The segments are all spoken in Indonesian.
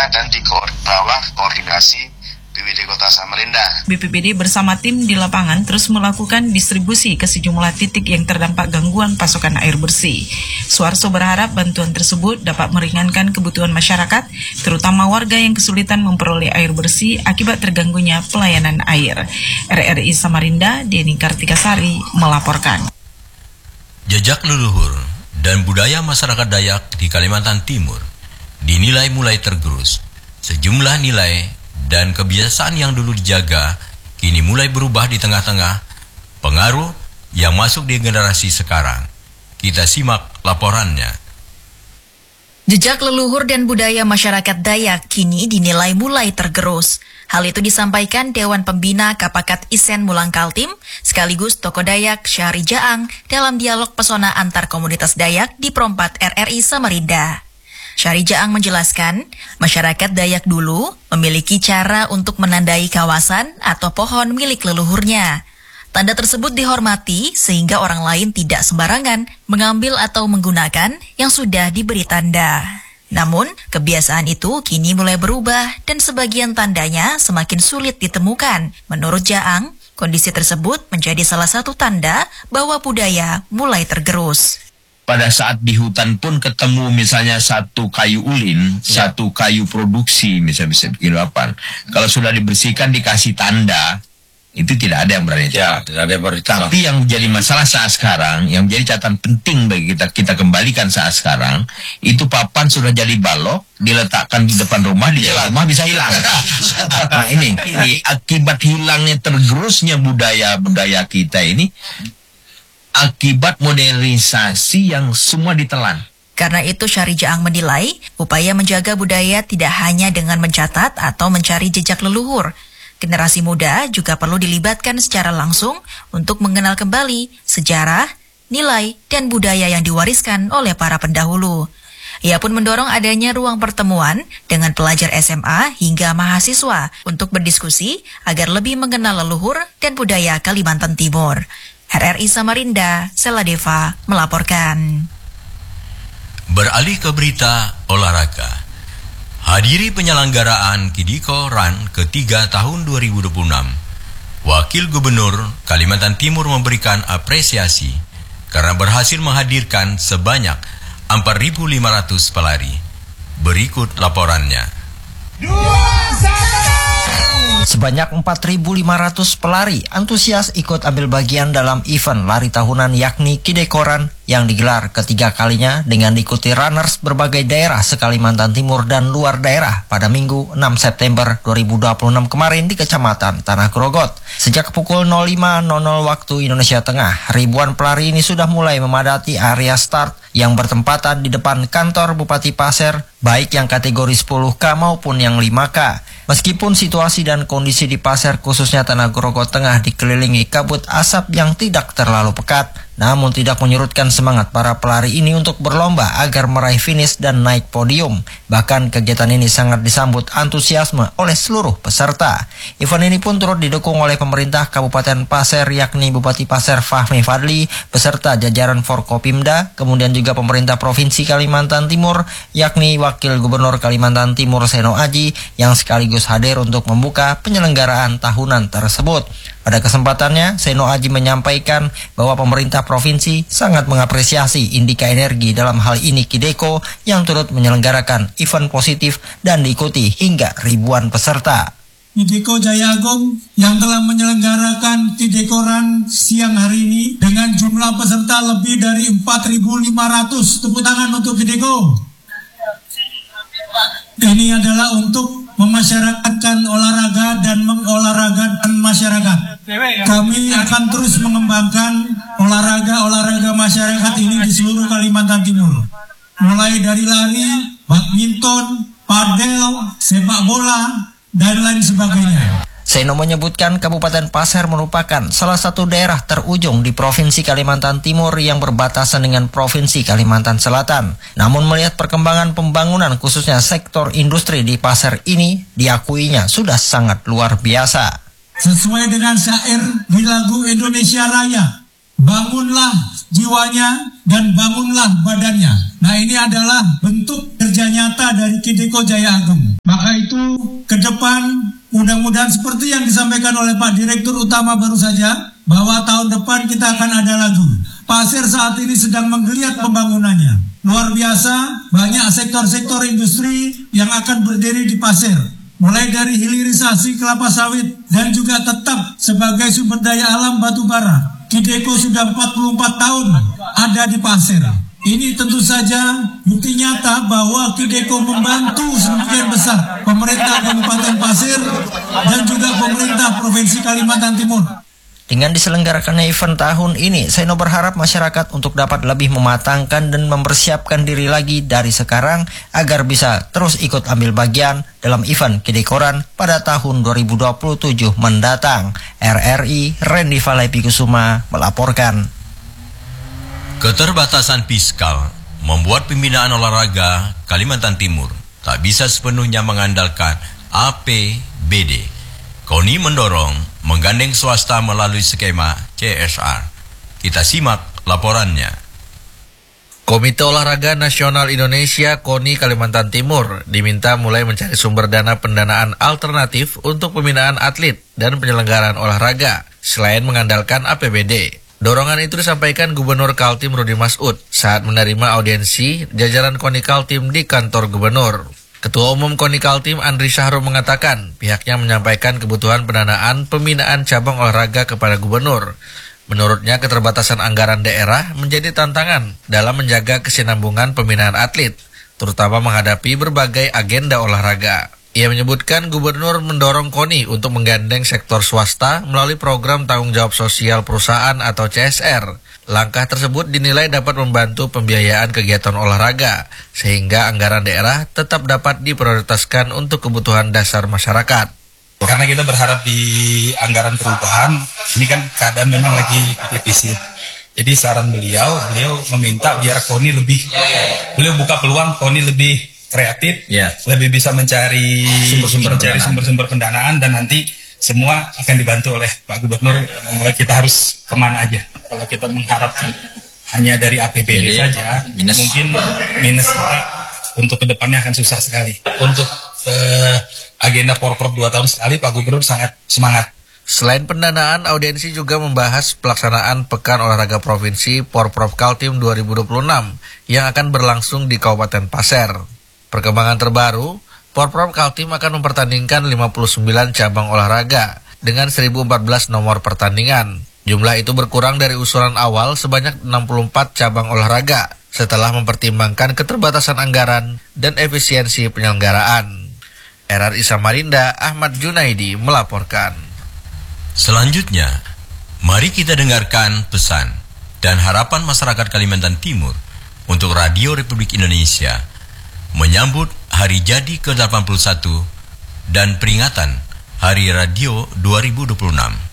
dan di bawah koordinasi BPBD Kota Samarinda. BPBD bersama tim di lapangan terus melakukan distribusi ke sejumlah titik yang terdampak gangguan pasokan air bersih. Suarso berharap bantuan tersebut dapat meringankan kebutuhan masyarakat, terutama warga yang kesulitan memperoleh air bersih akibat terganggunya pelayanan air. RRI Samarinda, Deni Kartikasari melaporkan. Jejak leluhur dan budaya masyarakat Dayak di Kalimantan Timur dinilai mulai tergerus. Sejumlah nilai dan kebiasaan yang dulu dijaga kini mulai berubah di tengah-tengah pengaruh yang masuk di generasi sekarang. Kita simak laporannya. Jejak leluhur dan budaya masyarakat Dayak kini dinilai mulai tergerus. Hal itu disampaikan Dewan Pembina Kapakat Isen Mulang Kaltim sekaligus tokoh Dayak Syahri Jaang dalam dialog pesona antar komunitas Dayak di Perompat RRI Samarinda. Syahri Jaang menjelaskan, masyarakat Dayak dulu memiliki cara untuk menandai kawasan atau pohon milik leluhurnya. Tanda tersebut dihormati sehingga orang lain tidak sembarangan mengambil atau menggunakan yang sudah diberi tanda. Namun, kebiasaan itu kini mulai berubah dan sebagian tandanya semakin sulit ditemukan. Menurut Jaang, kondisi tersebut menjadi salah satu tanda bahwa budaya mulai tergerus. Pada saat di hutan pun ketemu misalnya satu kayu ulin, satu kayu produksi, misalnya bisa bikin apa. Kalau sudah dibersihkan dikasih tanda, itu tidak ada yang berani. Ya, tidak ada yang berani. Tapi yang menjadi masalah saat sekarang, yang menjadi catatan penting bagi kita kembalikan saat sekarang, itu papan sudah jadi balok, diletakkan di depan rumah, di dalam rumah bisa hilang. Nah ini akibat hilangnya tergerusnya budaya kita ini, akibat modernisasi yang semua ditelan. Karena itu Syahri Jaang menilai, upaya menjaga budaya tidak hanya dengan mencatat atau mencari jejak leluhur. Generasi muda juga perlu dilibatkan secara langsung untuk mengenal kembali sejarah, nilai, dan budaya yang diwariskan oleh para pendahulu. Ia pun mendorong adanya ruang pertemuan dengan pelajar SMA hingga mahasiswa untuk berdiskusi agar lebih mengenal leluhur dan budaya Kalimantan Timur. RRI Samarinda, Seladeva melaporkan. Beralih ke berita olahraga. Hadiri penyelenggaraan Kidiko Run ketiga tahun 2026. Wakil Gubernur Kalimantan Timur memberikan apresiasi karena berhasil menghadirkan sebanyak 4.500 pelari. Berikut laporannya. Sebanyak 4.500 pelari antusias ikut ambil bagian dalam event lari tahunan yakni Kidiko Run yang digelar ketiga kalinya dengan diikuti runners berbagai daerah se-Kalimantan Timur dan luar daerah pada Minggu 6 September 2026 kemarin di Kecamatan Tanah Grogot. Sejak pukul 05.00 waktu Indonesia Tengah, ribuan pelari ini sudah mulai memadati area start yang bertempatan di depan kantor Bupati Pasir, baik yang kategori 10K maupun yang 5K. Meskipun situasi dan kondisi di Pasir khususnya Tanah Grogot Tengah dikelilingi kabut asap yang tidak terlalu pekat, namun tidak menyurutkan semangat para pelari ini untuk berlomba agar meraih finish dan naik podium. Bahkan kegiatan ini sangat disambut antusiasme oleh seluruh peserta. Event ini pun turut didukung oleh pemerintah Kabupaten Pasir yakni Bupati Pasir Fahmi Fadli beserta jajaran Forkopimda, kemudian juga pemerintah Provinsi Kalimantan Timur yakni Wakil Gubernur Kalimantan Timur Seno Aji yang sekaligus hadir untuk membuka penyelenggaraan tahunan tersebut. Pada kesempatannya, Seno Aji menyampaikan bahwa pemerintah provinsi sangat mengapresiasi Indika Energi dalam hal ini Kideko yang turut menyelenggarakan event positif dan diikuti hingga ribuan peserta. Kideko Jaya Agung yang telah menyelenggarakan Kideko Run siang hari ini dengan jumlah peserta lebih dari 4.500. Tepuk tangan untuk Kideko. Ini adalah untuk memasyarakatkan olahraga dan mengolahragakan masyarakat. Kami akan terus mengembangkan olahraga masyarakat ini di seluruh Kalimantan Timur. Mulai dari lari, badminton, padel, sepak bola, dan lain sebagainya. Seno menyebutkan Kabupaten Pasir merupakan salah satu daerah terujung di Provinsi Kalimantan Timur yang berbatasan dengan Provinsi Kalimantan Selatan. Namun melihat perkembangan pembangunan khususnya sektor industri di Pasir ini, diakuinya sudah sangat luar biasa. Sesuai dengan syair di lagu Indonesia Raya, bangunlah jiwanya dan bangunlah badannya. Nah, ini adalah bentuk kerja nyata dari Kideko Jaya Agem. Maka itu ke depan mudah-mudahan seperti yang disampaikan oleh Pak Direktur Utama baru saja, bahwa tahun depan kita akan ada lagu. Pasir saat ini sedang menggeliat pembangunannya. Luar biasa, banyak sektor-sektor industri yang akan berdiri di pasir. Mulai dari hilirisasi kelapa sawit dan juga tetap sebagai sumber daya alam batu bara. Kideko sudah 44 tahun ada di pasir. Ini tentu saja bukti nyata bahwa Kideko membantu sedemikian besar pemerintah Kabupaten Pasir dan juga pemerintah Provinsi Kalimantan Timur. Dengan diselenggarakannya event tahun ini, Seno berharap masyarakat untuk dapat lebih mematangkan dan mempersiapkan diri lagi dari sekarang agar bisa terus ikut ambil bagian dalam event Kidekoran pada tahun 2027 mendatang. RRI Randy Valaipi Kusuma melaporkan. Keterbatasan fiskal membuat pembinaan olahraga Kalimantan Timur tak bisa sepenuhnya mengandalkan APBD. KONI mendorong menggandeng swasta melalui skema CSR. Kita simak laporannya. Komite Olahraga Nasional Indonesia KONI Kalimantan Timur diminta mulai mencari sumber dana pendanaan alternatif untuk pembinaan atlet dan penyelenggaraan olahraga selain mengandalkan APBD. Dorongan itu disampaikan Gubernur Kaltim Rudi Masud saat menerima audiensi jajaran KONI Kaltim di kantor Gubernur. Ketua Umum KONI Kaltim Andri Syahrul mengatakan pihaknya menyampaikan kebutuhan pendanaan pembinaan cabang olahraga kepada Gubernur. Menurutnya keterbatasan anggaran daerah menjadi tantangan dalam menjaga kesinambungan pembinaan atlet, terutama menghadapi berbagai agenda olahraga. Ia menyebutkan Gubernur mendorong KONI untuk menggandeng sektor swasta melalui program tanggung jawab sosial perusahaan atau CSR. Langkah tersebut dinilai dapat membantu pembiayaan kegiatan olahraga, sehingga anggaran daerah tetap dapat diprioritaskan untuk kebutuhan dasar masyarakat. Karena kita berharap di anggaran perubahan, ini kan keadaan memang lagi defisit. Jadi saran beliau meminta biar KONI beliau buka peluang KONI lebih kreatif, lebih bisa mencari sumber-sumber pendanaan, dan nanti semua akan dibantu oleh Pak Gubernur. Kita harus kemana aja. Kalau kita mengharapkan hanya dari APBD saja, mungkin minus kita untuk kedepannya akan susah sekali. Untuk agenda Porprov 2 tahun sekali, Pak Gubernur sangat semangat. Selain pendanaan, audiensi juga membahas pelaksanaan Pekan Olahraga Provinsi Porprov Kaltim 2026 yang akan berlangsung di Kabupaten Pasir. Perkembangan terbaru, Porprov Kaltim akan mempertandingkan 59 cabang olahraga dengan 1014 nomor pertandingan. Jumlah itu berkurang dari usulan awal sebanyak 64 cabang olahraga setelah mempertimbangkan keterbatasan anggaran dan efisiensi penyelenggaraan. RRI Samarinda, Ahmad Junaidi melaporkan. Selanjutnya, mari kita dengarkan pesan dan harapan masyarakat Kalimantan Timur untuk Radio Republik Indonesia menyambut hari jadi ke-81 dan peringatan Hari Radio 2026.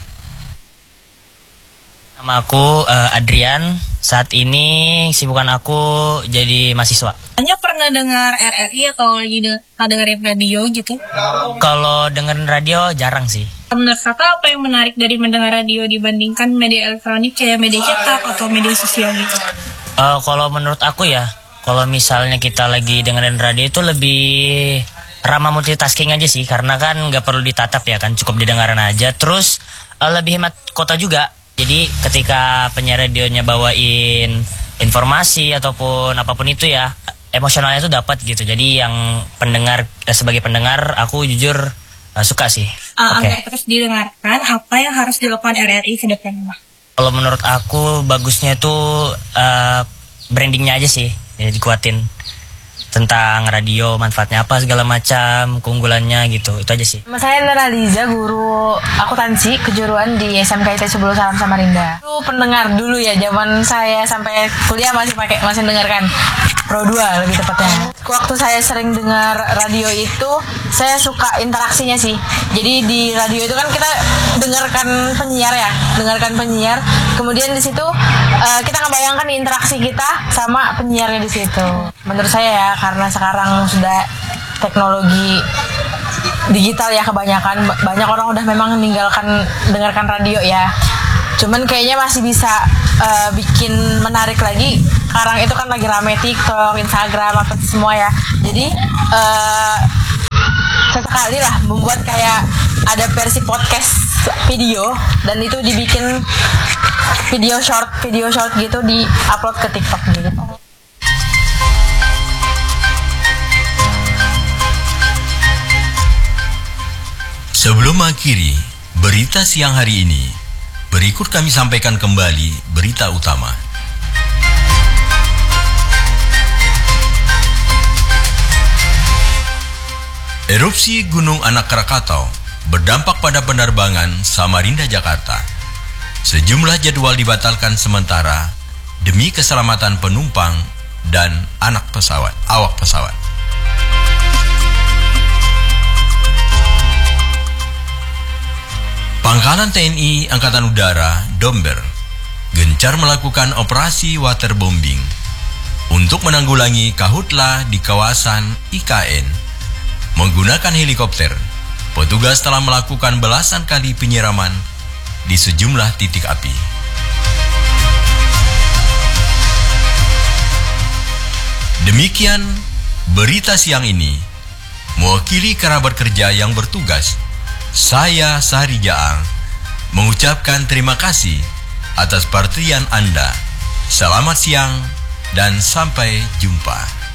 Nama aku Adrian. Saat ini kesibukan aku jadi mahasiswa. Hanya pernah dengar RRI atau lagi dengerin radio gitu? Kalau dengerin radio jarang sih. Menurut kakak apa yang menarik dari mendengar radio dibandingkan media elektronik kayak media cetak atau media sosial gitu? Kalau menurut aku ya, kalau misalnya kita lagi dengerin radio itu lebih ramah multitasking aja sih, karena kan nggak perlu ditatap ya kan, cukup didengaran aja. Terus lebih hemat kota juga. Jadi ketika penyiar radionya bawain informasi ataupun apapun itu ya, emosionalnya itu dapat gitu. Jadi yang pendengar, sebagai pendengar aku jujur suka sih. Agar terus didengarkan, apa yang harus dilakukan RRI ke depannya? Kalau menurut aku bagusnya itu brandingnya aja sih, ya dikuatin tentang radio, manfaatnya apa segala macam, keunggulannya gitu, itu aja sih. Saya Neraliza, guru akuntansi kejuruan di SMK ITS 10 Salam Samarinda. Itu pendengar dulu ya, zaman saya sampai kuliah masih dengarkan Pro 2 lebih tepatnya. Waktu saya sering dengar radio itu, saya suka interaksinya sih. Jadi di radio itu kan kita dengarkan penyiar, kemudian di situ kita ngebayangkan interaksi kita sama penyiarnya di situ. Menurut saya ya, karena sekarang sudah teknologi digital ya kebanyakan, banyak orang udah memang meninggalkan dengarkan radio ya. Cuman kayaknya masih bisa bikin menarik lagi. Sekarang itu kan lagi rame TikTok, Instagram, apa semua ya. Jadi sesekali lah membuat kayak ada versi podcast video dan itu dibikin video short gitu, di upload ke TikTok gitu. Sebelum mengakhiri berita siang hari ini, berikut kami sampaikan kembali berita utama. Erupsi Gunung Anak Krakatau berdampak pada penerbangan Samarinda Jakarta. Sejumlah jadwal dibatalkan sementara demi keselamatan penumpang dan awak pesawat. Pangkalan TNI Angkatan Udara Domber gencar melakukan operasi waterbombing untuk menanggulangi karhutla di kawasan IKN. Menggunakan helikopter, petugas telah melakukan belasan kali penyiraman di sejumlah titik api. Demikian berita siang ini. Mewakili kerabat kerja yang bertugas, saya Sahri Jaang mengucapkan terima kasih atas perhatian Anda. Selamat siang dan sampai jumpa.